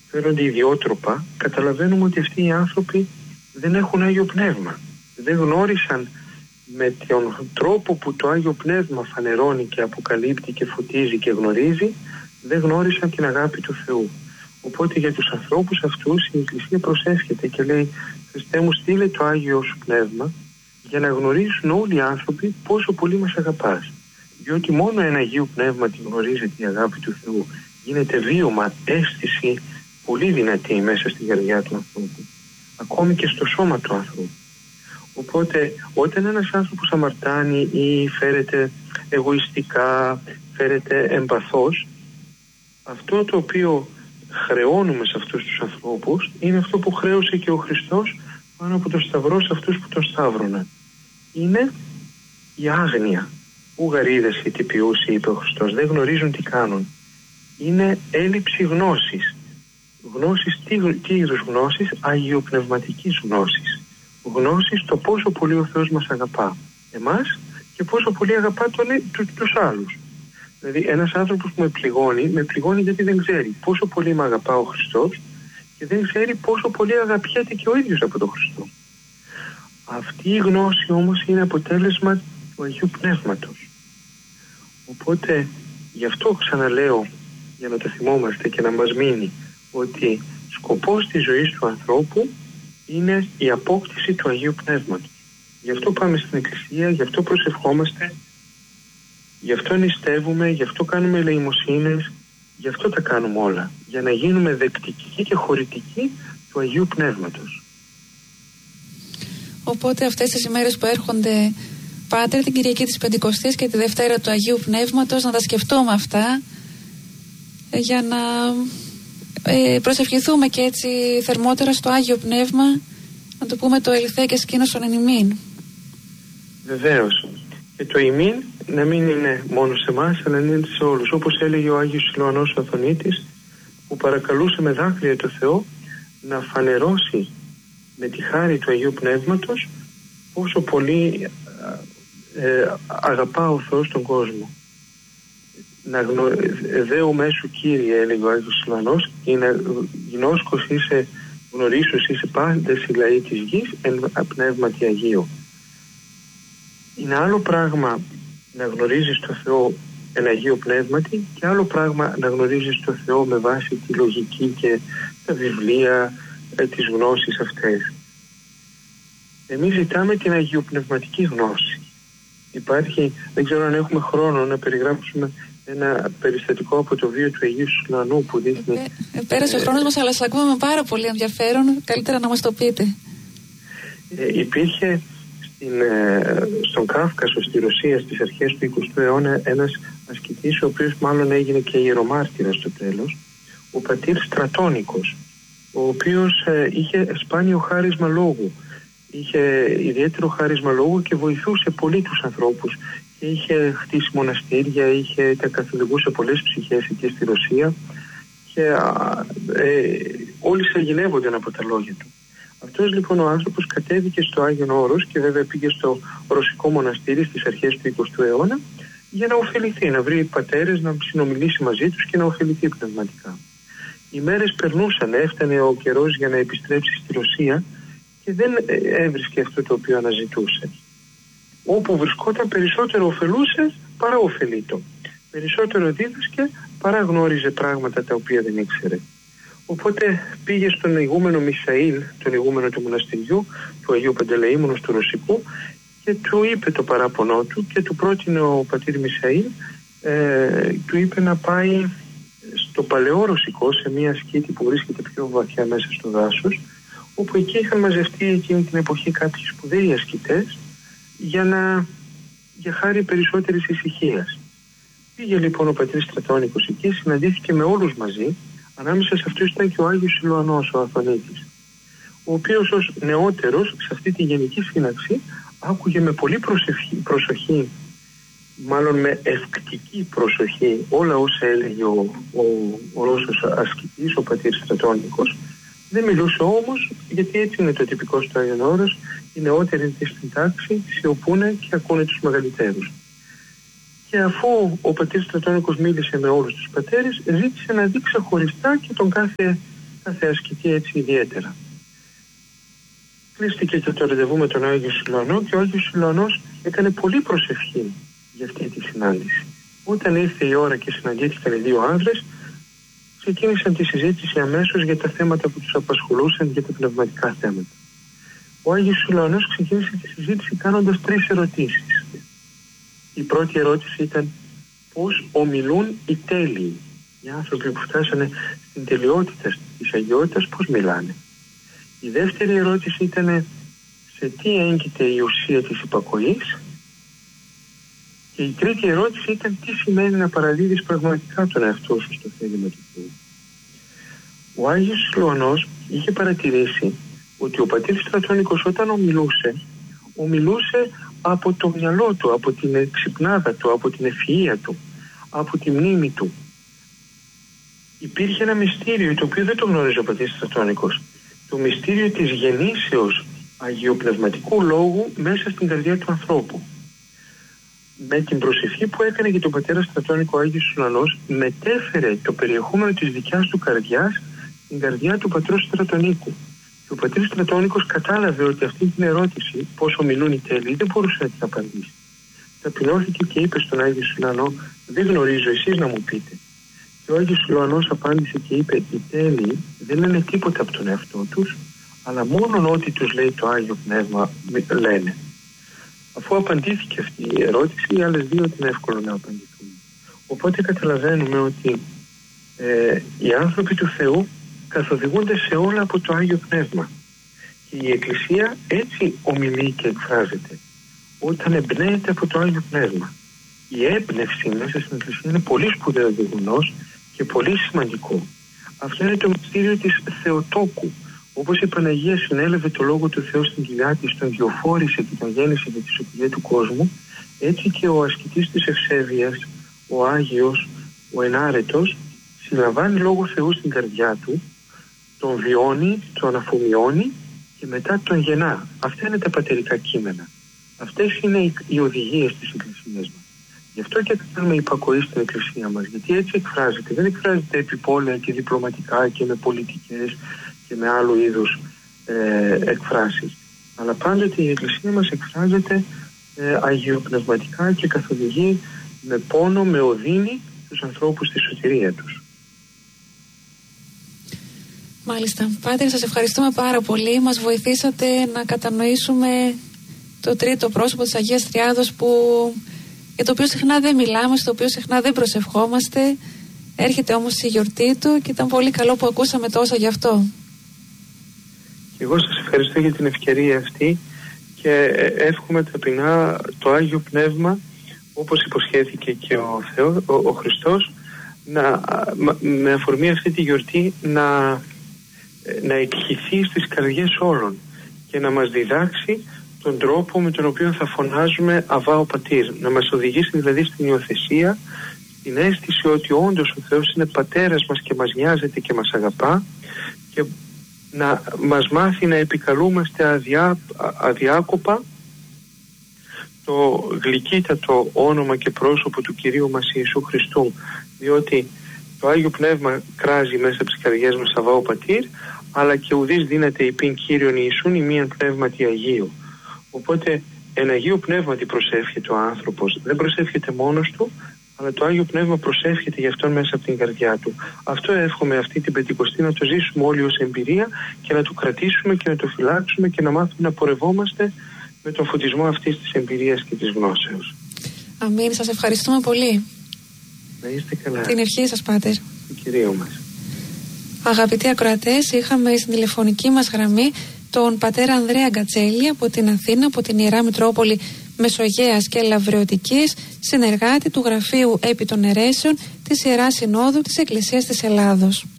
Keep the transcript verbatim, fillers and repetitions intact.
φέρονται ιδιότροπα, καταλαβαίνουμε ότι αυτοί οι άνθρωποι δεν έχουν Άγιο Πνεύμα. Δεν γνώρισαν με τον τρόπο που το Άγιο Πνεύμα φανερώνει και αποκαλύπτει και φωτίζει και γνωρίζει, δεν γνώρισαν την αγάπη του Θεού. Οπότε για τους ανθρώπους αυτούς η Εκκλησία προσεύχεται και λέει: Χριστέ μου, στείλε το Άγιο Σου Πνεύμα για να γνωρίσουν όλοι οι άνθρωποι πόσο πολύ μας αγαπάς. Διότι μόνο ένα Αγίου Πνεύματι γνωρίζει την αγάπη του Θεού. Γίνεται βίωμα, αίσθηση πολύ δυνατή μέσα στην καρδιά του ανθρώπου, ακόμη και στο σώμα του ανθρώπου. Οπότε όταν ένας άνθρωπος αμαρτάνει ή φέρεται εγωιστικά, φέρεται εμπαθώς, αυτό το οποίο χρεώνουμε σε αυτούς τους ανθρώπους είναι αυτό που χρέωσε και ο Χριστός πάνω από το σταυρό σε αυτούς που τον σταύρωναν. Είναι η άγνοια. Ου γαρίδες οι τυπιούσοι, είπε ο Χριστός, δεν γνωρίζουν τι κάνουν. Είναι έλλειψη γνώσης. Γνώσης, τι, τι είδους γνώσης? Αγιοπνευματικής γνώσης. Γνώσης το πόσο πολύ ο Θεός μας αγαπά εμάς και πόσο πολύ αγαπά τον, του, τους άλλους. Δηλαδή ένας άνθρωπος που με πληγώνει, με πληγώνει γιατί δεν ξέρει πόσο πολύ με αγαπά ο Χριστός και δεν ξέρει πόσο πολύ αγαπιέται και ο ίδιος από τον Χριστό. Αυτή η γνώση όμως είναι αποτέλεσμα του Αγίου Πνεύματος. Οπότε γι' αυτό ξαναλέω, για να το θυμόμαστε και να μας μείνει, ότι σκοπός της ζωής του ανθρώπου είναι η απόκτηση του Αγίου Πνεύματος. Γι' αυτό πάμε στην Εκκλησία, γι' αυτό προσευχόμαστε, γι' αυτό νηστεύουμε, γι' αυτό κάνουμε ελεημοσύνες, γι' αυτό τα κάνουμε όλα. Για να γίνουμε δεκτικοί και χωρητικοί του Αγίου Πνεύματος. Οπότε αυτές τις ημέρες που έρχονται, Πάτερ, την Κυριακή της Πεντηκοστής και τη Δευτέρα του Αγίου Πνεύματος, να τα σκεφτούμε αυτά για να ε, προσευχηθούμε και έτσι θερμότερα στο Άγιο Πνεύμα, να το πούμε το ελθέ και σκήνωσον εν ημίν. Βεβαίως. Και το ημίν να μην είναι μόνο σε εμάς, αλλά να είναι σε όλους. Όπως έλεγε ο Άγιος Σιλωανός ο Αθωνίτης, που παρακαλούσε με δάκρυα το Θεό να φανερώσει με τη χάρη του Αγίου Πνεύματος πόσο πολύ ε, αγαπά ο Θεός τον κόσμο. Να γνω... Δέου μέσου Κύριε, έλεγε ο Άγιος Σιλωανός, ή να γνώσκος είσαι, γνωρίσους είσαι πάντες οι λαοί της γης εν πνεύματι Αγίου. Είναι άλλο πράγμα να γνωρίζεις το Θεό εν Αγίο Πνεύματι και άλλο πράγμα να γνωρίζεις το Θεό με βάση τη λογική και τα βιβλία, ε, τις γνώσεις αυτές. Εμείς ζητάμε την αγιοπνευματική γνώση. Υπάρχει, δεν ξέρω αν έχουμε χρόνο να περιγράψουμε ένα περιστατικό από το βίο του Αγίου Σιλωανού που δείχνει... Ε, ε, πέρασε ο χρόνος μας, αλλά σας ακούμε με πάρα πολύ ενδιαφέρον. Καλύτερα να μας το πείτε. Ε, υπήρχε στην, ε, στον Κάφκασο, στη Ρωσία, στις αρχές του εικοστού αιώνα, ένας ασκητής, ο οποίος μάλλον έγινε και ιερομάρτυρας στο τέλος, ο πατήρ Στρατόνικος, ο οποίος ε, είχε σπάνιο χάρισμα λόγου. Είχε ιδιαίτερο χάρισμα λόγου και βοηθούσε πολύ τους ανθρώπους και είχε χτίσει μοναστήρια, είχε, τα καθοδηγούσε πολλές ψυχές εκεί στη Ρωσία και ε, όλοι σαγηνεύονταν από τα λόγια του. Αυτός λοιπόν ο άνθρωπος κατέβηκε στο Άγιον Όρος και βέβαια πήγε στο ρωσικό μοναστήρι στις αρχές του εικοστού αιώνα για να ωφεληθεί, να βρει πατέρες, να συνομιλήσει μαζί τους και να ωφεληθεί πνευματικά. Οι μέρες περνούσαν, έφτανε ο καιρός για να επιστρέψει στη Ρωσία και δεν έβρισκε αυτό το οποίο αναζητούσε. Όπου βρισκόταν περισσότερο ωφελούσε παρά ωφελείτο. Περισσότερο δίδασκε παρά γνώριζε πράγματα τα οποία δεν ήξερε. Οπότε πήγε στον ηγούμενο Μισαήλ, τον ηγούμενο του μοναστηριού, του Αγίου Παντελεήμονος του Ρωσικού, και του είπε το παράπονό του και του πρότεινε ο πατήρ Μισαήλ, ε, του είπε να πάει στο παλαιό Ρωσικό, σε μια σκήτη που βρίσκεται πιο βαθιά μέσα στο δάσος, όπου εκεί είχαν μαζευτεί εκείνη την εποχή κάποιοι σπουδαίοι ασκητές για, να, για χάρη περισσότερης ησυχίας. Πήγε λοιπόν ο πατήρ Στρατόνικος εκεί, συναντήθηκε με όλους μαζί. Ανάμεσα σε αυτούς ήταν και ο Άγιος Σιλωανός ο Αθωνίτης, ο οποίος ως νεότερος σε αυτή τη γενική σύναξη άκουγε με πολύ προσευχή, προσοχή, μάλλον με ευκτική προσοχή, όλα όσα έλεγε ο, ο, ο Ρώσος ασκητής, ο πατήρ Στρατόνικος. Δεν μιλούσε όμως, γιατί έτσι είναι το τυπικό στο Άγιον Όρος, οι νεότεροι στην τάξη σιωπούνε και ακούνε τους μεγαλύτερους. Και αφού ο πατήρ Στρατόνικος μίλησε με όλους τους πατέρες, ζήτησε να δει ξεχωριστά και τον κάθε κάθε ασκητή έτσι ιδιαίτερα. Κλείστηκε και το ραντεβού με τον Άγιο Σιλωανό και ο Άγιος Σιλωανός έκανε πολύ προσευχή για αυτή τη συνάντηση. Όταν ήρθε η ώρα και συναντήθηκαν οι δύο άνδρες, ξεκίνησαν τη συζήτηση αμέσως για τα θέματα που τους απασχολούσαν, για τα πνευματικά θέματα. Ο Άγιος Σιλωανός ξεκίνησε τη συζήτηση κάνοντας τρεις ερωτήσεις. Η πρώτη ερώτηση ήταν πώς ομιλούν οι τέλειοι. Οι άνθρωποι που φτάσανε στην τελειότητα της αγιότητας, πώς μιλάνε. Η δεύτερη ερώτηση ήταν σε τι έγκυται η ουσία της υπακοής. Και η τρίτη ερώτηση ήταν τι σημαίνει να παραδίδεις πραγματικά τον εαυτό σου στο θέλημα του Θεού. Ο Άγιος Σιλωανός είχε παρατηρήσει ότι ο πατήρ Στρατώνικος όταν ομιλούσε, ομιλούσε από το μυαλό του, από την ξυπνάδα του, από την ευφυΐα του, από τη μνήμη του. Υπήρχε ένα μυστήριο το οποίο δεν το γνώριζε ο πατήρ Στρατώνικος. Το μυστήριο της γεννήσεως αγιοπνευματικού λόγου μέσα στην καρδιά του ανθρώπου. Με την προσευχή που έκανε για τον πατέρα Στρατώνικο, ο Άγιος Σιλωανός μετέφερε το περιεχόμενο της δικιάς του καρδιάς στην καρδιά του πατρός Στρατωνίκου. Και ο πατήρ Στρατώνικος κατάλαβε ότι αυτή την ερώτηση, πόσο μιλούν οι τέλειοι, δεν μπορούσε να την απαντήσει. Ταπεινώθηκε και είπε στον Άγιο Σιλωανό, δεν γνωρίζω, εσείς να μου πείτε. Και ο Άγιος Σιλωανός απάντησε και είπε, οι τέλειοι δεν λένε τίποτα από τον εαυτό τους, αλλά μόνο ό,τι τους λέει το Άγιο Πνεύμα λένε. Αφού απαντήθηκε αυτή η ερώτηση, οι άλλες δύο είναι εύκολο να απαντηθούν. Οπότε καταλαβαίνουμε ότι ε, οι άνθρωποι του Θεού καθοδηγούνται σε όλα από το Άγιο Πνεύμα. Και η Εκκλησία έτσι ομιλεί και εκφράζεται, όταν εμπνέεται από το Άγιο Πνεύμα. Η έμπνευση μέσα στην Εκκλησία είναι πολύ σπουδαίο γεγονός και πολύ σημαντικό. Αυτό είναι το μυστήριο της Θεοτόκου. Όπως η Παναγία συνέλαβε το Λόγο του Θεού στην κοιλιά της, τον διοφόρησε και τον γέννησε για τη σωτηρία του κόσμου, έτσι και ο ασκητής της ευσέβειας, ο Άγιος, ο ενάρετος, συλλαμβάνει Λόγο Θεού στην καρδιά του, τον βιώνει, τον αφομοιώνει και μετά τον γεννά. Αυτά είναι τα πατερικά κείμενα. Αυτές είναι οι οδηγίες της Εκκλησίας μας. Γι' αυτό και κάνουμε υπακοή στην Εκκλησία μας, γιατί έτσι εκφράζεται. Δεν εκφράζεται επιπόλαια και διπλωματικά και με πολιτικές και με άλλου είδους ε, εκφράσεις. Αλλά πάντοτε η Εκκλησία μας εκφράζεται ε, αγιοπνευματικά και καθοδηγεί με πόνο, με οδύνη τους ανθρώπους στη σωτηρία τους. Μάλιστα. Πάτερ, σας ευχαριστούμε πάρα πολύ. Μας βοηθήσατε να κατανοήσουμε το τρίτο πρόσωπο της Αγίας Τριάδος, που, για το οποίο συχνά δεν μιλάμε, στο οποίο συχνά δεν προσευχόμαστε. Έρχεται όμως η γιορτή του και ήταν πολύ καλό που ακούσαμε τόσα γι' αυτό. Και εγώ σας ευχαριστώ για την ευκαιρία αυτή και εύχομαι ταπεινά το Άγιο Πνεύμα, όπως υποσχέθηκε και ο Θεός, ο, ο Χριστός, να, με αφορμή αυτή τη γιορτή να, να εκχυθεί στις καρδιές όλων και να μας διδάξει τον τρόπο με τον οποίο θα φωνάζουμε Αβά ο Πατήρ, να μας οδηγήσει δηλαδή στην υιοθεσία, την αίσθηση ότι όντως ο Θεός είναι πατέρας μας και μας νοιάζεται και μας αγαπά, και να μας μάθει να επικαλούμαστε αδιά, αδιάκοπα το γλυκύτατο όνομα και πρόσωπο του Κυρίου μας Ιησού Χριστού, διότι το Άγιο Πνεύμα κράζει μέσα από τις καρδιές μας Αβά ο Πατήρ, αλλά και ουδείς δύναται υπήν Κύριον Ιησούν ημίαν πνεύματι Αγίου. Οπότε εν Αγίου Πνεύματι προσεύχεται ο άνθρωπος, δεν προσεύχεται μόνος του, αλλά το Άγιο Πνεύμα προσεύχεται για αυτόν μέσα από την καρδιά του. Αυτό εύχομαι αυτή την Πεντηκοστή να το ζήσουμε όλοι ως εμπειρία και να το κρατήσουμε και να το φυλάξουμε και να μάθουμε να πορευόμαστε με τον φωτισμό αυτής της εμπειρίας και της γνώσεως. Αμήν. Σας ευχαριστούμε πολύ. Να είστε καλά. Την ευχή σας, Πάτερ. Του Κυρίου μας. Αγαπητοί ακροατές, είχαμε στην τηλεφωνική μας γραμμή τον πατέρα Ανδρέα Γκατσέλη από την Αθήνα, από την Ιερά Μητρόπολη Μεσογείας και Λαβρεωτικής, συνεργάτη του Γραφείου Επί των Αιρέσεων της Ιεράς Συνόδου της Εκκλησίας της Ελλάδος.